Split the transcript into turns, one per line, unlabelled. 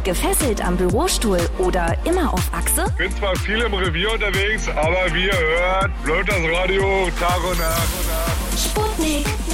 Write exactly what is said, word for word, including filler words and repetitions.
Gefesselt am Bürostuhl oder immer auf Achse?
Bin zwar viel im Revier unterwegs, aber wie ihr hört, läuft das Radio Tag und Nacht.
Sputnik